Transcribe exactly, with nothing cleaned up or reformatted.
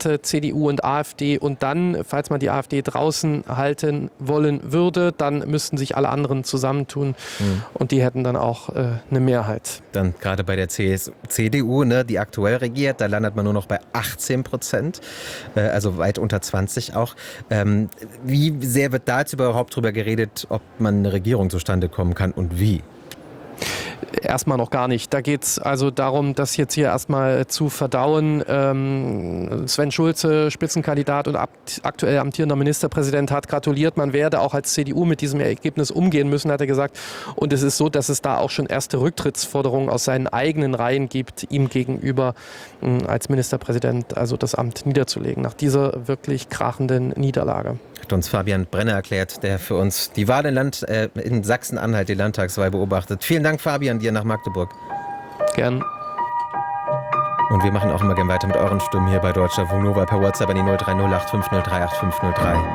äh, C D U und AfD. Und dann, falls man die AfD draußen halten wollen würde, dann müssten sich alle anderen zusammentun. Mhm. Und die hätten dann auch äh, eine Mehrheit. Dann gerade bei der C D U, ne, die aktuell regiert, da landet man nur noch bei achtzehn Prozent, äh, also weit unter zwanzig auch. Ähm, wie sehr wird da jetzt überhaupt drüber geredet, ob man eine Regierung zustande kommen kann und wie? Erstmal noch gar nicht. Da geht es also darum, das jetzt hier erstmal zu verdauen. Ähm, Sven Schulze, Spitzenkandidat und aktuell amtierender Ministerpräsident, hat gratuliert. Man werde auch als C D U mit diesem Ergebnis umgehen müssen, hat er gesagt. Und es ist so, dass es da auch schon erste Rücktrittsforderungen aus seinen eigenen Reihen gibt, ihm gegenüber mh, als Ministerpräsident also das Amt niederzulegen, nach dieser wirklich krachenden Niederlage. Hat uns Fabian Brenner erklärt, der für uns die Wahl in, Land, äh, in Sachsen-Anhalt, die Landtagswahl beobachtet. Vielen Dank, Fabian, dir nach Magdeburg. Gern. Und wir machen auch immer gern weiter mit euren Stimmen hier bei Deutscher Wohnung per WhatsApp an die null drei null acht fünf null drei acht fünf null drei.